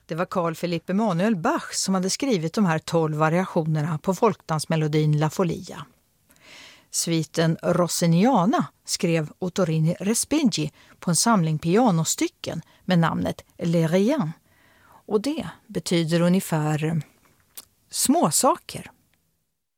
Det var Carl Philipp Emanuel Bach som hade skrivit de här 12 variationerna på folkdansmelodin La Folia. Sviten Rossiniana skrev Ottorini Respighi på en samling pianostycken med namnet Les Riens. Och det betyder ungefär småsaker.